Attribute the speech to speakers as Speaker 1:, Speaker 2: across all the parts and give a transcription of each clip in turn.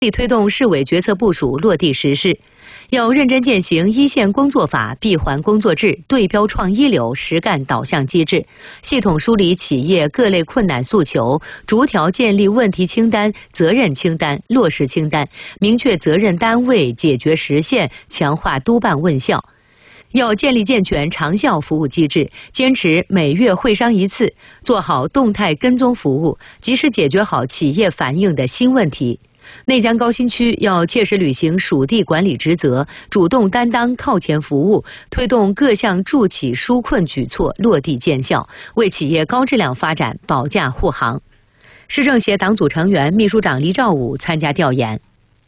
Speaker 1: 力推动市委决策部署落地实施，要认真践行一线工作法、闭环工作制、对标创一流、实干导向机制，系统梳理企业各类困难诉求，逐条建立问题清单、责任清单、落实清单，明确责任单位、解决时限，强化督办问效。要建立健全长效服务机制，坚持每月会商一次，做好动态跟踪服务，及时解决好企业反映的新问题。内江高新区要切实履行属地管理职责，主动担当靠前服务，推动各项助企纾困举措落地见效，为企业高质量发展保驾护航。市政协党组成员、秘书长黎兆武参加调研。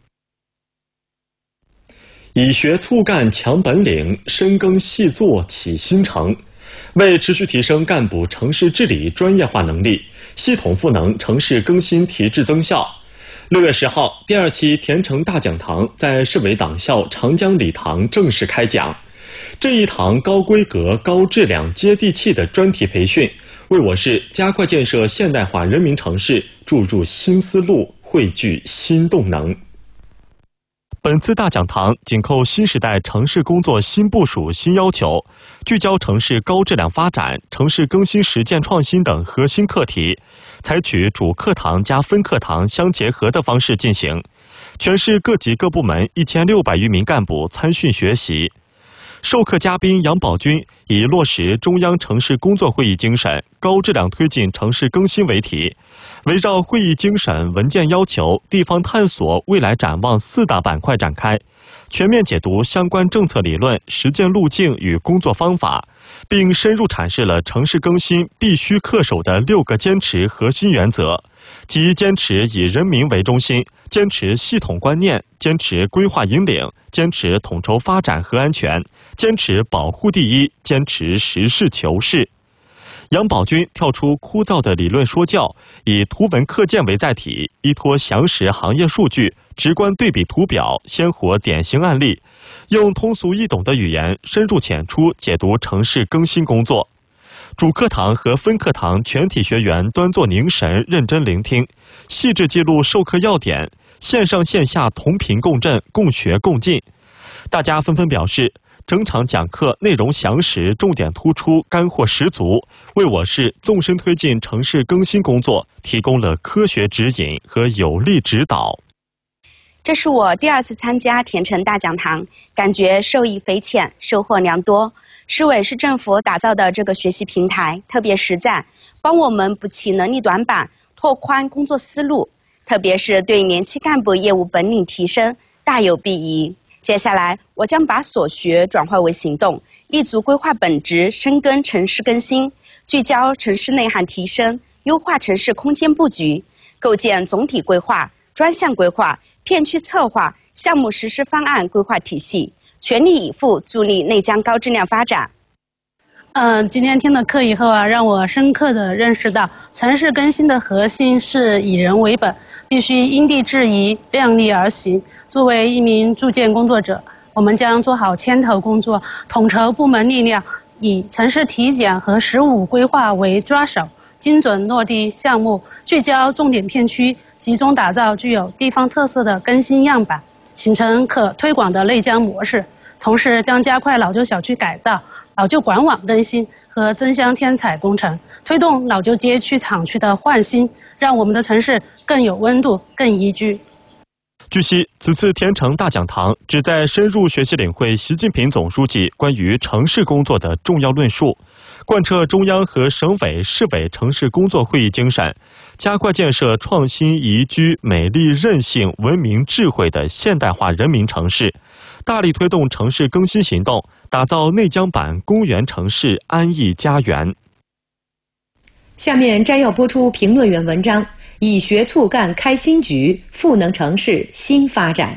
Speaker 2: 以学促干强本领，深耕细作启新城。为持续提升干部城市治理专业化能力，系统赋能城市更新提质增效，6月10号，第2期田城大讲堂在市委党校长江礼堂正式开讲。这一堂高规格、高质量、接地气的专题培训，为我市加快建设现代化人民城市注入新思路，汇聚新动能。本次大讲堂紧扣新时代城市工作新部署新要求，聚焦城市高质量发展、城市更新实践创新等核心课题，采取主课堂加分课堂相结合的方式进行。全市各级各部门1600余名干部参训学习。授课嘉宾杨宝军以落实中央城市工作会议精神，高质量推进城市更新为题，围绕会议精神、文件要求、地方探索、未来展望4大板块展开，全面解读相关政策理论、实践路径与工作方法，并深入阐释了城市更新必须恪守的6个坚持核心原则，即坚持以人民为中心，坚持系统观念，坚持规划引领，坚持统筹发展和安全，坚持保护第一，坚持实事求是。杨宝军跳出枯燥的理论说教，以图文课件为载体，依托详实行业数据、直观对比图表、鲜活典型案例，用通俗易懂的语言深入浅出解读城市更新工作。主课堂和分课堂全体学员端坐凝神，认真聆听，细致记录授课要点，线上线下同频共振，共学共进。大家纷纷表示，整场讲课内容详实，重点突出，干货十足，为我市纵深推进城市更新工作提供了科学指引和有力指导。
Speaker 3: 这是我第2次参加田城大讲堂，感觉受益匪浅，收获良多。市委市政府打造的这个学习平台特别实在，帮我们补齐能力短板，拓宽工作思路，特别是对年轻干部业务本领提升大有裨益。接下来，我将把所学转化为行动，立足规划本质，深耕城市更新，聚焦城市内涵提升，优化城市空间布局，构建总体规划、专项规划、片区策划、项目实施方案规划体系，全力以赴助力内江高质量发展。
Speaker 4: 今天听了课以后让我深刻地认识到，城市更新的核心是以人为本，必须因地制宜、量力而行。作为一名助建工作者，我们将做好牵头工作，统筹部门力量，以城市体检和实务规划为抓手，精准落地项目，聚焦重点片区，集中打造具有地方特色的更新样板，形成可推广的内江模式。同时将加快老旧小区改造、老旧管网更新和增箱添彩工程，推动老旧街区厂区的换新，让我们的城市更有温度、更宜居。
Speaker 2: 据悉，此次田城大讲堂旨在深入学习领会习近平总书记关于城市工作的重要论述，贯彻中央和省委、市委城市工作会议精神，加快建设创新、宜居、美丽、韧性、文明、智慧的现代化人民城市，大力推动城市更新行动，打造内江版公园城市安逸家园。
Speaker 1: 下面摘要播出评论员文章：以学促干开新局，赋能城市新发展。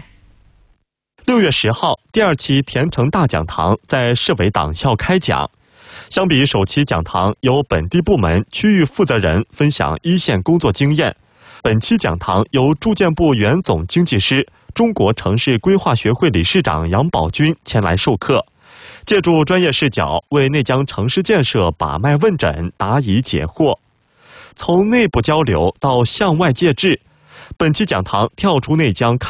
Speaker 2: 6月10号，第2期田城大讲堂在市委党校开讲。相比首期讲堂由本地部门区域负责人分享一线工作经验，本期讲堂由住建部原总经济师、中国城市规划学会理事长杨宝军前来授课，借助专业视角为内江城市建设把脉问诊、答疑解惑。从内部交流到向外借智，本期讲堂跳出内江